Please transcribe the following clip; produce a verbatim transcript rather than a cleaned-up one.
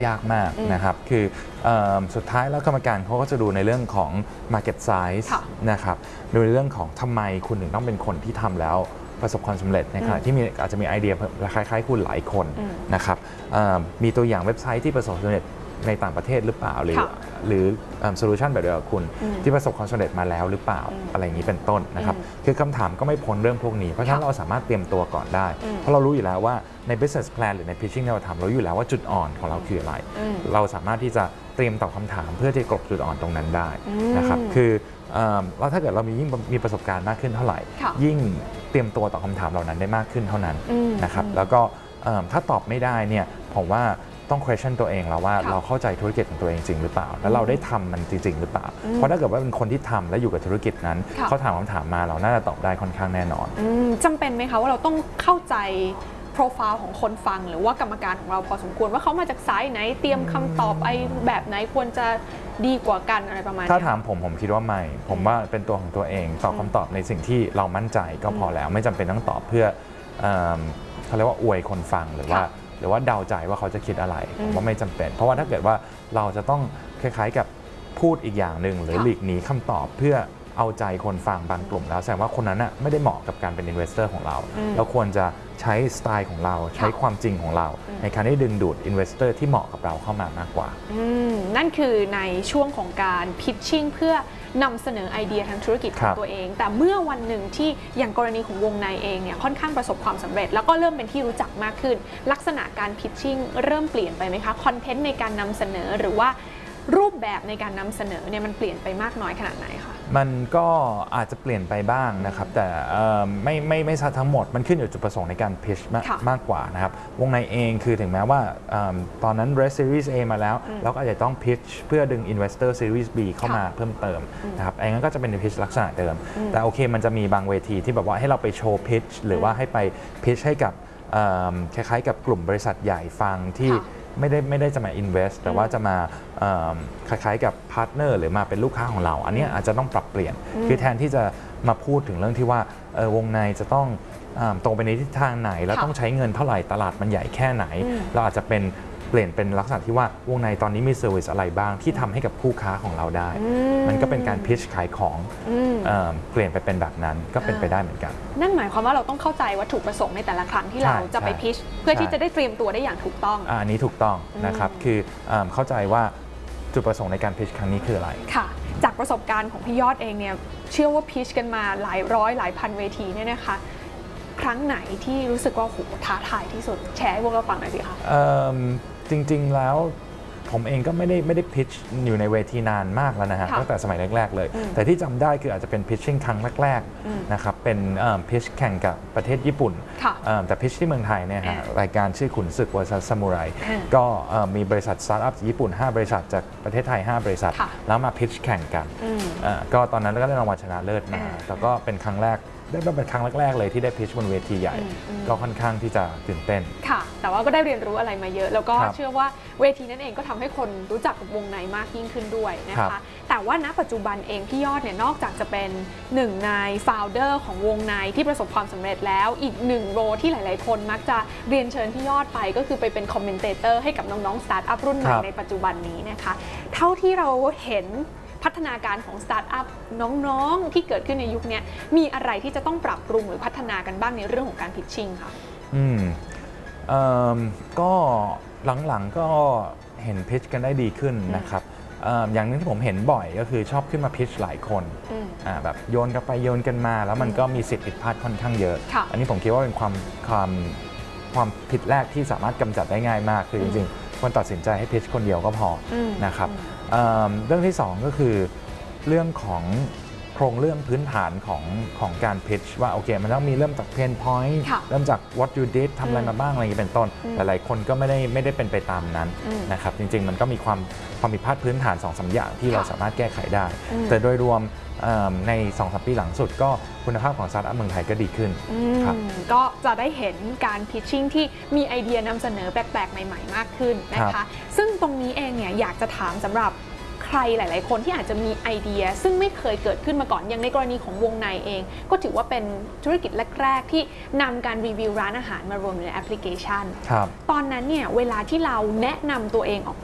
ยากมากนะครับคือสุดท้ายแล้วกรรมการเขาก็จะดูในเรื่องของ market size นะครับดูในเรื่องของทำไมคุณถึงต้องเป็นคนที่ทำแล้วประสบความสำเร็จนะครับที่มีอาจจะมีไอเดียคล้ายๆคุณหลายคนนะครับมีตัวอย่างเว็บไซต์ที่ประสบความสำเร็จในต่างประเทศหรือเปล่าหรือหรือโซลูชันแบบเดียวกับคุณที่ประสบความสำเร็จมาแล้วหรือเปล่าอะไรอย่างนี้เป็นต้นนะครับคือคำถามก็ไม่พ้นเรื่องพวกนี้เพราะฉะนั้นเราสามารถเตรียมตัวก่อนได้เพราะเรารู้อยู่แล้วว่าใน business plan หรือใน pitching ที่เราทำเราอยู่แล้วว่าจุดอ่อนของเราคืออะไรเราสามารถที่จะเตรียมตอบคำถามเพื่อที่จะกลบจุดอ่อนตรงนั้นได้นะครับคือเราถ้าเกิดเรามียิ่งมีประสบการณ์มากขึ้นเท่าไหร่ยิ่งเตรียมตัวตอบคำถามเหล่านั้นได้มากขึ้นเท่านั้นนะครับแล้วก็ถ้าตอบไม่ได้เนี่ยผมว่าต้อง question ตัวเองแล้วว่าเราเข้าใจธุรกิจของตัวเองจริงหรือเปล่าแล้วเราได้ทำมันจริงๆหรือเปล่าเพราะถ้าเกิดว่าเป็นคนที่ทำและอยู่กับธุรกิจนั้นเขาถามคำถามมาเราน่าจะตอบได้ค่อนข้างแน่นอนจำเป็นไหมคะว่าเราต้องเข้าใจโปรไฟล์ของคนฟังหรือว่ากรรมการของเราพอสมควรว่าเขามาจากสายไหนเตรียมคำตอบไอ้แบบไหนควรจะดีกว่ากันอะไรประมาณนี้ถ้าถามผมผมคิดว่าไม่ผมว่าเป็นตัวของตัวเองตอบคำตอบในสิ่งที่เรามั่นใจก็พอแล้วไม่จำเป็นต้องตอบเพื่อเขาเรียกว่าอวยคนฟังหรือว่าหรือว่าเดาใจว่าเขาจะคิดอะไรผมว่าไม่จำเป็นเพราะว่าถ้าเกิดว่าเราจะต้องคล้ายๆกับพูดอีกอย่างหนึ่งหรือหลีกหนีคำตอบเพื่อเอาใจคนฟังบางกลุ่มแล้วแสดงว่าคนนั้นน่ะไม่ได้เหมาะกับการเป็น investor ของเราเราควรจะใช้สไตล์ของเราใช้ความจริงของเราในการที่ดึงดูด investor ที่เหมาะกับเราเข้ามามากกว่านั่นคือในช่วงของการ pitching เพื่อนำเสนอไอเดียทางธุรกิจของตัวเองแต่เมื่อวันหนึ่งที่อย่างกรณีของวงในเองเนี่ยค่อนข้างประสบความสำเร็จแล้วก็เริ่มเป็นที่รู้จักมากขึ้นลักษณะการ pitching เริ่มเปลี่ยนไปไหมคะคอนเทนต์ในการนำเสนอหรือว่ารูปแบบในการนำเสนอเนี่ยมันเปลี่ยนไปมากน้อยขนาดไหนคะมันก็อาจจะเปลี่ยนไปบ้างนะครับแต่ไม่ไม่ไม่ชัดทั้งหมดมันขึ้นอยู่จุดประสงค์ในการ pitch มากมากกว่านะครับวงในเองคือถึงแม้ว่าตอนนั้น Red Series A มาแล้วเราก็อาจจะต้อง pitch เพื่อดึง Investor Series B เข้ามาเพิ่มเติมนะครับไอ้งั้นก็จะเป็น pitch ลักษณะเดิมแต่โอเคมันจะมีบางเวทีที่แบบว่าให้เราไปโชว์ pitch หรือว่าให้ไป pitch ให้กับคล้ายๆกับกลุ่มบริษัทใหญ่ฟังที่ไม่ได้ไม่ได้จะมา invest แต่ว่าจะมาคล้ายๆกับพาร์ทเนอร์หรือมาเป็นลูกค้าของเราอันนี้อาจจะต้องปรับเปลี่ยนคือแทนที่จะมาพูดถึงเรื่องที่ว่าวงในจะต้องตรงไปในทิศทางไหนแล้วต้องใช้เงินเท่าไหร่ตลาดมันใหญ่แค่ไหนเราอาจจะเป็นเปลี่ยนเป็นลักษณะที่ว่าวงในตอนนี้มีเซอร์วิสอะไรบ้างที่ทำให้กับคู่ค้าของเราได้มันก็เป็นการพิชขายของเปลี่ยนไปเป็นแบบนั้นก็เป็นไปได้เหมือนกันนั่นหมายความว่าเราต้องเข้าใจวัตถุประสงค์ในแต่ละครั้งที่เราจะไปพิชเพื่อที่จะได้เตรียมตัวได้อย่างถูกต้องอันนี้ถูกต้องนะครับคือเข้าใจว่าจุดประสงค์ในการพิชครั้งนี้คืออะไรค่ะจากประสบการณ์ของพี่ยอดเองเนี่ยเชื่อว่าพิชกันมาหลายร้อยหลายพันเวทีเนี่ยนะคะครั้งไหนที่รู้สึกว่าโหท้าทายที่สุดแชร์ให้พวกเราฟังหน่อยสิคะจริงๆแล้วผมเองก็ไม่ได้ไม่ได้พิชอยู่ในเวทีนานมากแล้วนะฮะตั้งแต่สมัยแรกๆเลยแต่ที่จำได้คืออาจจะเป็นพิชชิ่งครั้งแรกๆนะครับเป็นพิชแข่งกับประเทศญี่ปุ่นแต่พิชที่เมืองไทยเนี่ยฮะรายการชื่อขุนศึกวอร์ซามูไรก็มีบริษัทสตาร์ทอัพญี่ปุ่นห้าบริษัทจากประเทศไทยห้าบริษัทแล้วมาพิชแข่งกันก็ตอนนั้นก็ได้รางวัลชนะเลิศมาแล้วก็เป็นครั้งแรกได้เป็นครั้งแรกๆเลยที่ได้พิชบนเวทีใหญ่ก็ค่อนข้างที่จะตื่นเต้นค่ะแต่ว่าก็ได้เรียนรู้อะไรมาเยอะแล้วก็เชื่อว่าเวทีนั้นเองก็ทำให้คนรู้จักกับวงในมากยิ่งขึ้นด้วยนะคะแต่ว่าณปัจจุบันเองพี่ยอดเนี่ยนอกจากจะเป็นหนึ่งในโฟลเดอร์ของวงในที่ประสบความสำเร็จแล้วอีกหนึ่งโรที่หลายๆคนมักจะเรียนเชิญพี่ยอดไปก็คือไปเป็นคอมเมนเตเตอร์ให้กับน้องๆสตาร์ทอัพรุ่นใหม่ในปัจจุบันนี้นะคะเท่าที่เราเห็นพัฒนาการของสตาร์ทอัพน้องๆที่เกิดขึ้นในยุคนี้มีอะไรที่จะต้องปรับปรุงหรือพัฒนากันบ้างในเรื่องของการพิชชิ่งค่ะอืมเอ่อก็หลังๆก็เห็นพิชกันได้ดีขึ้นนะครับอย่างนึงที่ผมเห็นบ่อยก็คือชอบขึ้นมาพิชหลายคนแบบโยนกันไปโยนกันมาแล้วมันก็มีสิทธิ์ผิดพลาดค่อนข้างเยอะอันนี้ผมคิดว่าเป็นความความความผิดแรกที่สามารถกำจัดได้ง่ายมากคือจริงๆควรตัดสินใจให้พิชคนเดียวก็พอนะครับเรื่องที่สองก็คือเรื่องของโครงเรื่องพื้นฐานของของการ pitch ว่าโอเคมันต้องมีเริ่มจาก pain point เริ่มจาก what you did ทำอะไรมาบ้างอะไรอย่างนี้เป็นต้นหลายๆคนก็ไม่ได้ไม่ได้เป็นไปตามนั้นนะครับจริงๆมันก็มีความความผิดพลาดพื้นฐาน สองสาม อย่างที่เราสามารถแก้ไขได้แต่โดยรวมใน สองสาม ปีหลังสุดก็คุณภาพของสตาร์ทอัพเมืองไทยก็ดีขึ้นครับก็จะได้เห็นการ pitching ที่มีไอเดียนำเสนอแปลกๆใหม่ๆมากขึ้นนะคะซึ่งตรงนี้เองเนี่ยอยากจะถามสำหรับใครหลายๆคนที่อาจจะมีไอเดียซึ่งไม่เคยเกิดขึ้นมาก่อนอย่างในกรณีของวงในเองก็ถือว่าเป็นธุรกิจแรกๆที่นำการรีวิวร้านอาหารมารวมในแอปพลิเคชันตอนนั้นเนี่ยเวลาที่เราแนะนำตัวเองออก